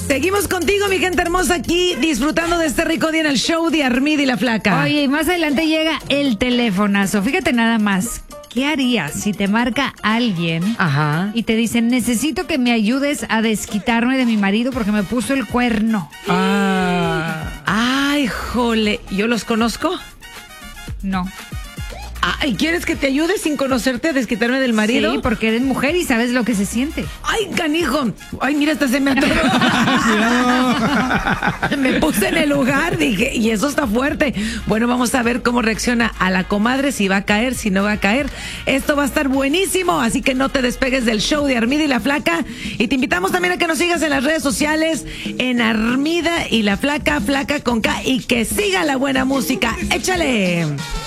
Seguimos contigo, mi gente hermosa, aquí disfrutando de este rico día en el show de Armida y la Flaca. Oye, y más adelante llega el telefonazo. Fíjate nada más. ¿Qué harías si te marca alguien y te dicen, necesito que me ayudes a desquitarme de mi marido porque me puso el cuerno? Ay, jole, ¿yo los conozco? No. ¿Y quieres que te ayude sin conocerte a desquitarme del marido? Sí, porque eres mujer y sabes lo que se siente. ¡Ay, canijo! ¡Ay, mira, hasta se me atoró! Me puse en el lugar, dije, y eso está fuerte. Bueno, vamos a ver cómo reacciona a la comadre, si va a caer, si no va a caer. Esto va a estar buenísimo, así que no te despegues del show de Armida y la Flaca. Y te invitamos también a que nos sigas en las redes sociales, en Armida y la Flaca, Flaca con K, y que siga la buena música. ¡Échale!